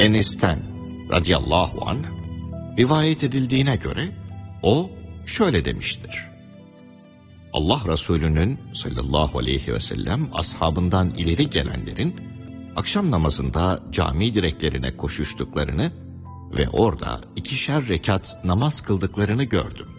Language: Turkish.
Enes'ten radıyallahu anh rivayet edildiğine göre o şöyle demiştir. Allah Resulü'nün sallallahu aleyhi ve sellem ashabından ileri gelenlerin akşam namazında cami direklerine koşuştuklarını ve orada 2'şer rekat namaz kıldıklarını gördüm.